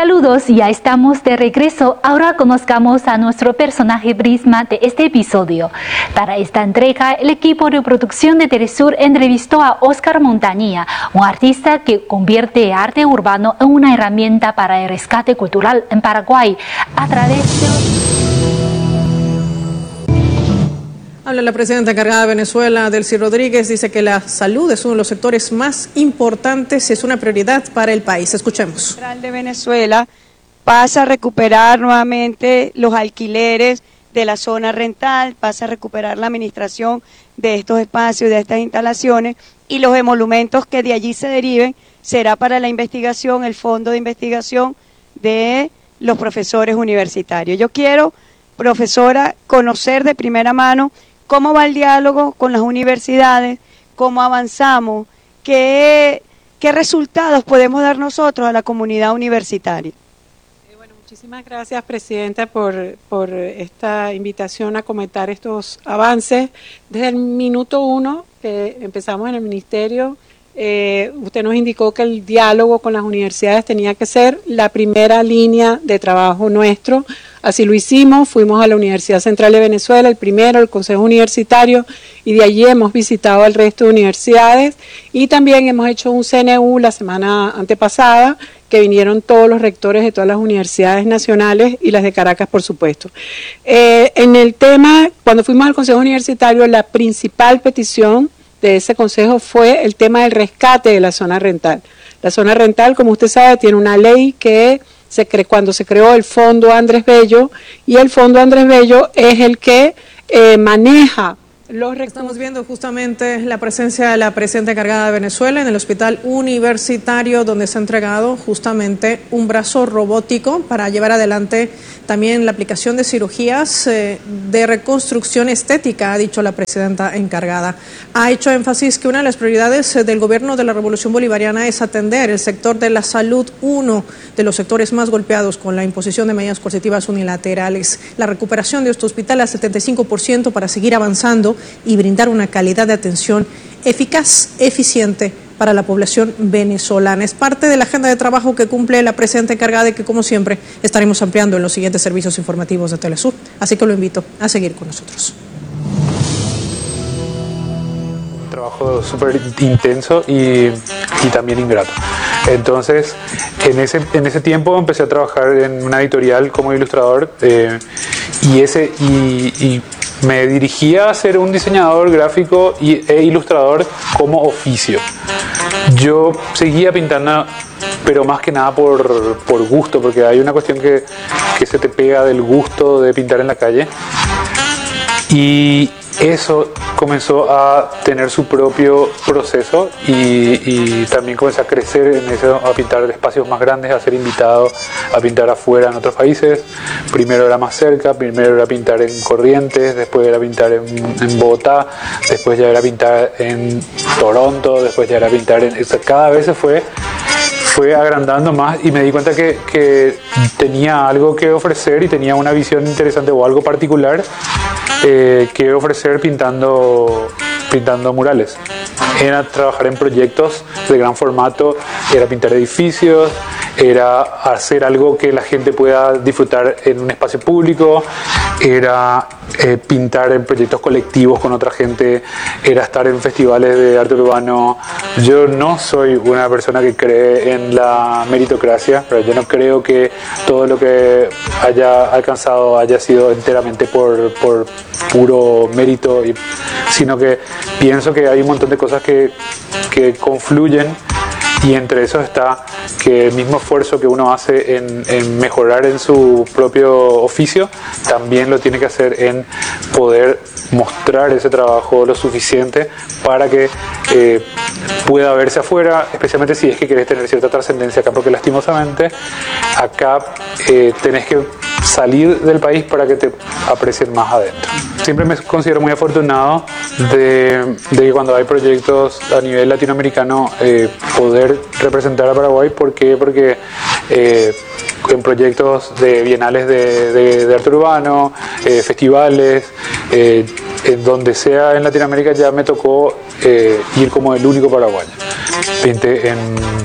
Saludos, ya estamos de regreso. Ahora conozcamos a nuestro personaje prisma de este episodio. Para esta entrega, el equipo de producción de Telesur entrevistó a Oscar Montañía, un artista que convierte arte urbano en una herramienta para el rescate cultural en Paraguay a través de... Habla la presidenta encargada de Venezuela, Delcy Rodríguez, dice que la salud es uno de los sectores más importantes y es una prioridad para el país. Escuchemos. Central de Venezuela pasa a recuperar nuevamente los alquileres de la zona rental, pasa a recuperar la administración de estos espacios, de estas instalaciones, y los emolumentos que de allí se deriven será para la investigación, el fondo de investigación de los profesores universitarios. Yo quiero, profesora, conocer de primera mano cómo va el diálogo con las universidades, cómo avanzamos, qué resultados podemos dar nosotros a la comunidad universitaria. Bueno, muchísimas gracias, presidenta, por esta invitación a comentar estos avances. Desde el minuto 1 que empezamos en el ministerio, usted nos indicó que el diálogo con las universidades tenía que ser la primera línea de trabajo nuestro. Así lo hicimos, fuimos a la Universidad Central de Venezuela, el primero, el Consejo Universitario, y de allí hemos visitado al resto de universidades, y también hemos hecho un CNU la semana antepasada, que vinieron todos los rectores de todas las universidades nacionales y las de Caracas, por supuesto. En el tema, cuando fuimos al Consejo Universitario, la principal petición de ese consejo fue el tema del rescate de la zona rental. La zona rental, como usted sabe, tiene una ley que cuando se creó el Fondo Andrés Bello, y el Fondo Andrés Bello es el que maneja los recursos. Estamos viendo justamente la presencia de la presidenta encargada de Venezuela en el hospital universitario, donde se ha entregado justamente un brazo robótico para llevar adelante también la aplicación de cirugías de reconstrucción estética, ha dicho la presidenta encargada. Ha hecho énfasis que una de las prioridades del gobierno de la Revolución Bolivariana es atender el sector de la salud, uno de los sectores más golpeados con la imposición de medidas coercitivas unilaterales. La recuperación de este hospital al 75% para seguir avanzando y brindar una calidad de atención eficaz, eficiente para la población venezolana. Es parte de la agenda de trabajo que cumple la presidenta encargada y que, como siempre, estaremos ampliando en los siguientes servicios informativos de Telesur. Así que lo invito a seguir con nosotros. Un trabajo súper intenso y también ingrato. Entonces, en ese tiempo empecé a trabajar en una editorial como ilustrador y me dirigía a ser un diseñador gráfico e ilustrador como oficio. Yo seguía pintando, pero más que nada por gusto, porque hay una cuestión que se te pega del gusto de pintar en la calle. Y eso comenzó a tener su propio proceso y también comencé a crecer en eso, a pintar espacios más grandes, a ser invitado a pintar afuera en otros países. Primero era más cerca, primero era pintar en Corrientes, después era pintar en Bogotá, después ya era pintar en Toronto, después ya era pintar en... Cada vez se fue agrandando más y me di cuenta que tenía algo que ofrecer y tenía una visión interesante o algo particular que ofrecer pintando murales. Era trabajar en proyectos de gran formato, era pintar edificios, era hacer algo que la gente pueda disfrutar en un espacio público, era pintar en proyectos colectivos con otra gente, era estar en festivales de arte urbano. Yo no soy una persona que cree en la meritocracia, pero yo no creo que todo lo que haya alcanzado haya sido enteramente por puro mérito, sino que pienso que hay un montón de cosas que confluyen, y entre eso está que el mismo esfuerzo que uno hace en mejorar en su propio oficio, también lo tiene que hacer en poder mostrar ese trabajo lo suficiente para que pueda verse afuera, especialmente si es que querés tener cierta trascendencia acá, porque lastimosamente acá tenés que salir del país para que te aprecien más adentro. Siempre me considero muy afortunado de que cuando hay proyectos a nivel latinoamericano poder representar a Paraguay. ¿Por qué? Porque en proyectos de bienales de arte urbano, festivales, en donde sea en Latinoamérica ya me tocó ir como el único paraguayo. Pinté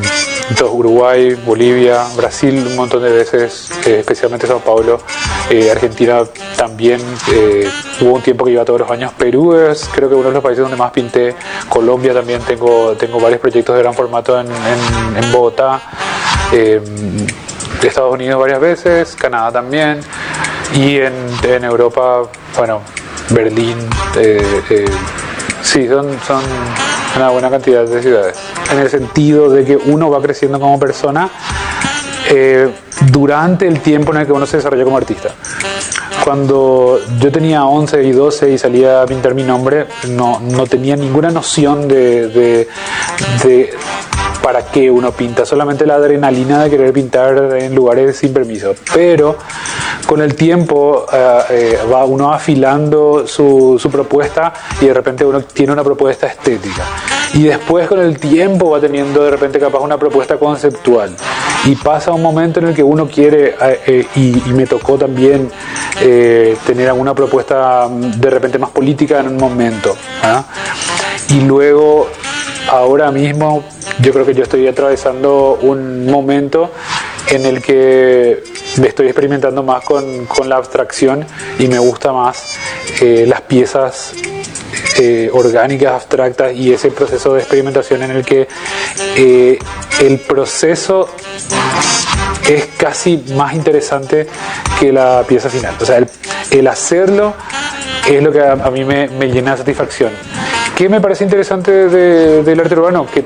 Entonces, Uruguay, Bolivia, Brasil un montón de veces, especialmente Sao Paulo, Argentina también, hubo un tiempo que iba todos los años. Perú es creo que uno de los países donde más pinté. Colombia también tengo varios proyectos de gran formato en Bogotá. Estados Unidos varias veces, Canadá también, y en Europa, bueno, Berlín, sí, son una buena cantidad de ciudades, en el sentido de que uno va creciendo como persona durante el tiempo en el que uno se desarrolla como artista. Cuando yo tenía 11 y 12 y salía a pintar mi nombre, no tenía ninguna noción de para qué uno pinta, solamente la adrenalina de querer pintar en lugares sin permiso. Pero con el tiempo va uno afilando su propuesta y de repente uno tiene una propuesta estética. Y después con el tiempo va teniendo de repente capaz una propuesta conceptual. Y pasa un momento en el que uno quiere, y me tocó también tener alguna propuesta de repente más política en un momento, ¿ah? Y luego, ahora mismo, yo creo que yo estoy atravesando un momento en el que me estoy experimentando más con la abstracción y me gusta más las piezas orgánicas, abstractas, y ese proceso de experimentación en el que el proceso es casi más interesante que la pieza final. O sea, el hacerlo es lo que a mí me llena de satisfacción. ¿Qué me parece interesante del arte urbano? Que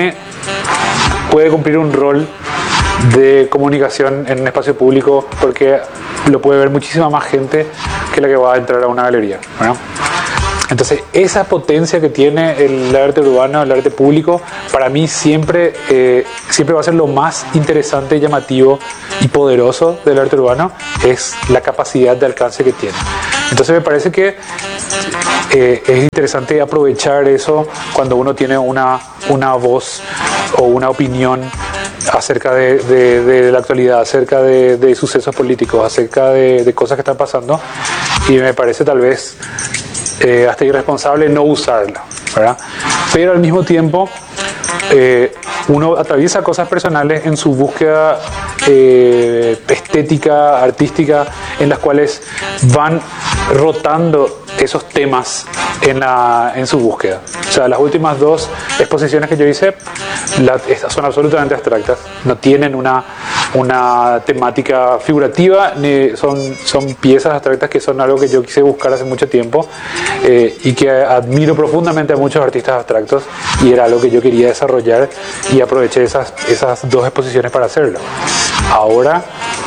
puede cumplir un rol de comunicación en un espacio público, porque lo puede ver muchísima más gente que la que va a entrar a una galería, ¿no? Entonces, esa potencia que tiene el arte urbano, el arte público, para mí siempre va a ser lo más interesante, llamativo y poderoso del arte urbano, es la capacidad de alcance que tiene. Entonces me parece que es interesante aprovechar eso cuando uno tiene una voz o una opinión acerca de la actualidad, acerca de sucesos políticos, acerca de cosas que están pasando, y me parece tal vez hasta irresponsable no usarla, ¿verdad? Pero al mismo tiempo uno atraviesa cosas personales en su búsqueda estética, artística, en las cuales van rotando esos temas en su búsqueda. O sea, las últimas 2 exposiciones que yo hice son absolutamente abstractas, no tienen una temática figurativa, ni son piezas abstractas que son algo que yo quise buscar hace mucho tiempo, y que admiro profundamente a muchos artistas abstractos, y era algo que yo quería desarrollar, y aproveché esas 2 exposiciones para hacerlo. Ahora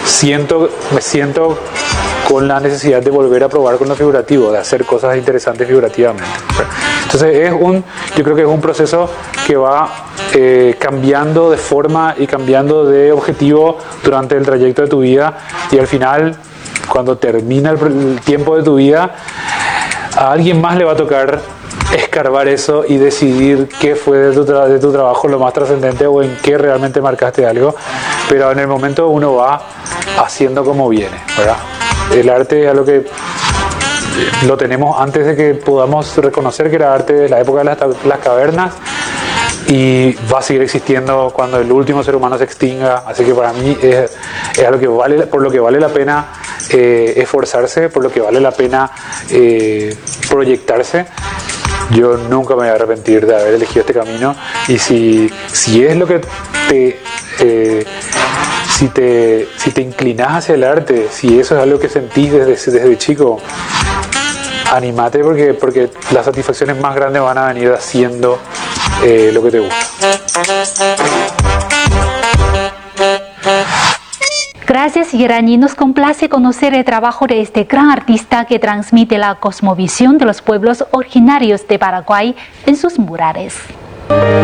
me siento con la necesidad de volver a probar con lo figurativo, de hacer cosas interesantes figurativamente. Entonces yo creo que es un proceso que va cambiando de forma y cambiando de objetivo durante el trayecto de tu vida, y al final, cuando termina el tiempo de tu vida, a alguien más le va a tocar escarbar eso y decidir qué fue de tu trabajo lo más trascendente, o en qué realmente marcaste algo. Pero en el momento uno va haciendo como viene, ¿verdad? El arte es algo que lo tenemos antes de que podamos reconocer que era arte de la época de las cavernas, y va a seguir existiendo cuando el último ser humano se extinga. Así que para mí es algo que por lo que vale la pena esforzarse, por lo que vale la pena proyectarse. Yo nunca me voy a arrepentir de haber elegido este camino, y si es lo que si te inclinas hacia el arte, si eso es algo que sentís desde chico, animate, porque las satisfacciones más grandes van a venir haciendo lo que te gusta. Gracias, Guiraní. Nos complace conocer el trabajo de este gran artista que transmite la cosmovisión de los pueblos originarios de Paraguay en sus murales.